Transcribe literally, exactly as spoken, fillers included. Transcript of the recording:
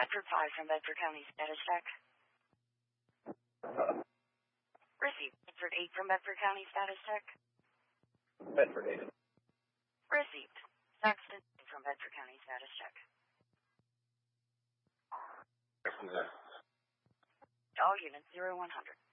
Bedford five from Bedford County status check. Uh, Received. Bedford eight from Bedford County status check. Bedford eight. Received. Saxton from Bedford County status check. Yes, All units zero one hundred.